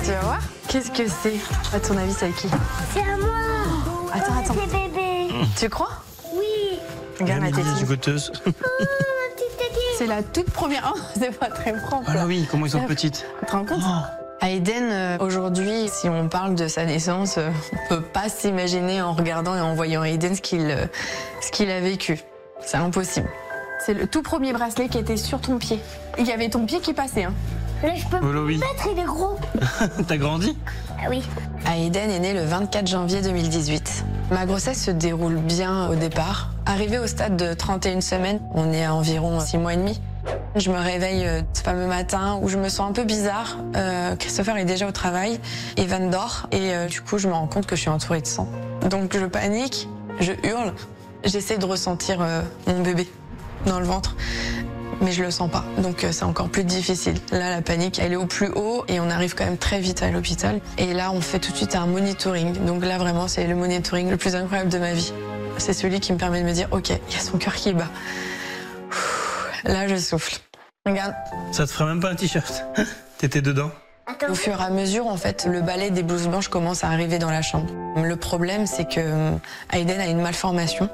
Tu vas voir? Qu'est-ce que c'est? À ton avis, c'est à qui? C'est à moi. Attends. C'est bébé. Tu crois? Oui. Regarde ma tétine. goûteuse. Oh, ma petite tétine. C'est la toute première. Oh, c'est pas très propre. Ah oui, comment ils sont petites. Tu te rends compte? Aiden, aujourd'hui, si on parle de sa naissance, on peut pas s'imaginer en regardant et en voyant Aiden ce qu'il a vécu. C'est impossible. C'est le tout premier bracelet qui était sur ton pied. Il y avait ton pied qui passait. Hein. Là, je peux Oh, oui. me mettre, il est gros. T'as grandi? Ah oui. Aiden est né le 24 janvier 2018. Ma grossesse se déroule bien au départ. Arrivé au stade de 31 semaines, on est à environ 6 mois et demi. Je me réveille ce fameux matin où je me sens un peu bizarre. Christopher est déjà au travail, Evan dort et du coup je me rends compte que je suis entourée de sang. Donc je panique, je hurle, j'essaie de ressentir mon bébé dans le ventre, mais je le sens pas. Donc c'est encore plus difficile. Là la panique elle est au plus haut et on arrive quand même très vite à l'hôpital. Et là on fait tout de suite un monitoring. Donc là vraiment c'est le monitoring le plus incroyable de ma vie. C'est celui qui me permet de me dire ok, il y a son cœur qui bat. Là, je souffle. Regarde. Ça te ferait même pas un t-shirt. T'étais dedans. Attends. Au fur et à mesure, en fait, le balai des blouses blanches commence à arriver dans la chambre. Le problème, c'est que Aiden a une malformation.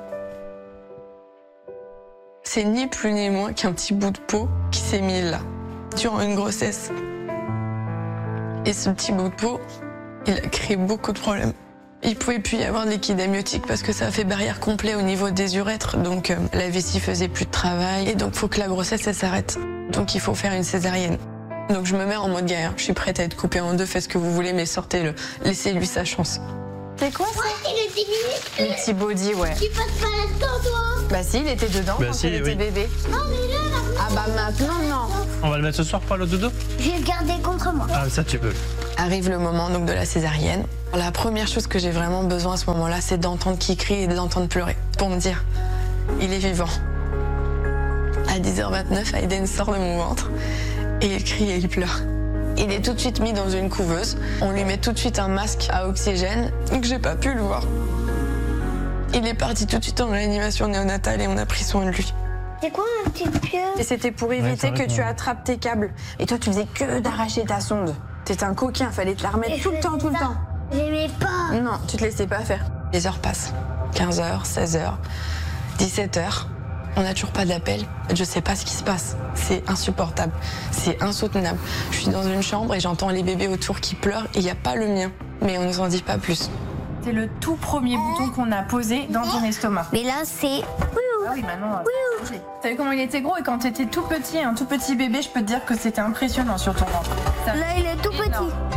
C'est ni plus ni moins qu'un petit bout de peau qui s'est mis là, durant une grossesse. Et ce petit bout de peau, il a créé beaucoup de problèmes. Il pouvait plus y avoir de liquide amniotique parce que ça a fait barrière complète au niveau des urètres. Donc la vessie faisait plus de travail et donc faut que la grossesse elle s'arrête. Donc il faut faire une césarienne. Donc je me mets en mode guerre. Je suis prête à être coupée en deux, faites ce que vous voulez, mais sortez-le. Laissez-lui sa chance. C'est quoi ça? Il était minuscule. Le petit body, ouais. Tu passes pas là-dedans, toi. Bah si, il était dedans Bah quand si, il était oui. bébé. Oh, mais là, Ah bah maintenant, non. On va le mettre ce soir pour le dodo? je vais le garder contre moi. Ah, ça tu peux. Arrive le moment donc de la césarienne. La première chose que j'ai vraiment besoin à ce moment-là, c'est d'entendre qu'il crie et d'entendre pleurer. Pour me dire, il est vivant. À 10h29, Aiden sort de mon ventre et il crie et il pleure. Il est tout de suite mis dans une couveuse. On lui met tout de suite un masque à oxygène que j'ai pas pu le voir. Il est parti tout de suite en réanimation néonatale et on a pris soin de lui. C'est quoi un petit pieu? Et c'était pour éviter que tu attrapes tes câbles. Et toi, tu faisais que d'arracher ta sonde. T'étais un coquin, fallait te la remettre tout le temps, tout le temps. J'aimais pas. Non, tu te laissais pas faire. Les heures passent. 15h, 16h, 17h. On n'a toujours pas d'appel. Je sais pas ce qui se passe. C'est insupportable. C'est insoutenable. Je suis dans une chambre et j'entends les bébés autour qui pleurent et il n'y a pas le mien. Mais on ne nous en dit pas plus. C'est le tout premier bouton qu'on a posé dans ton estomac. Mais là, c'est... Ah oui, maintenant, t'as vu comment il était gros et quand t'étais tout petit, un tout petit bébé, je peux te dire que c'était impressionnant sur ton ventre. Là, il est tout petit. Énorme.